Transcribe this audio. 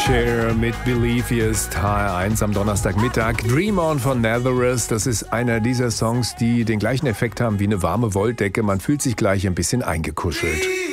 Cher mit Believe. Hier ist HR1 am Donnerstagmittag. Dream On von Nazareth. Das ist einer dieser Songs, die den gleichen Effekt haben wie eine warme Wolldecke. Man fühlt sich gleich ein bisschen eingekuschelt.